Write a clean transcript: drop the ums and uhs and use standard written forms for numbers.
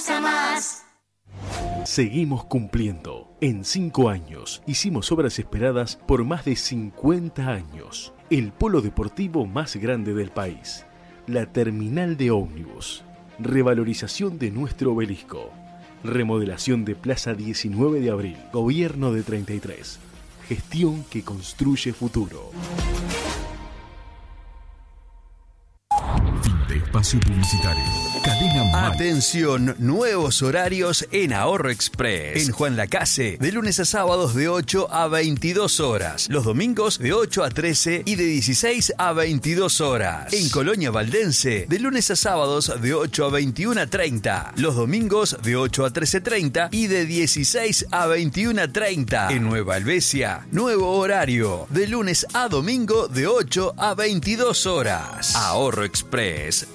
Más. Seguimos cumpliendo. En 5 años hicimos obras esperadas por más de 50 años. El polo deportivo más grande del país. La terminal de ómnibus. Revalorización de nuestro obelisco. Remodelación de Plaza 19 de Abril. Gobierno de 33. Gestión que construye futuro. Fin de espacio publicitario. Cadena Mar. Atención, nuevos horarios en Ahorro Express. En Juan Lacase, de lunes a sábados de 8 a 22 horas. Los domingos de 8 a 13 y de 16 a 22 horas. En Colonia Valdense, de lunes a sábados de 8 a 21:30. Los domingos de 8 a 13:30 y de 16 a 21:30. En Nueva Helvecia, nuevo horario. De lunes a domingo de 8 a 22 horas. Ahorro Express.